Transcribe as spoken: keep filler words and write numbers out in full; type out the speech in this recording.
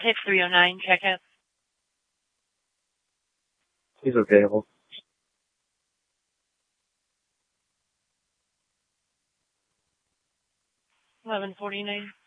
It's three oh nine, check out. He's available. eleven forty-nine.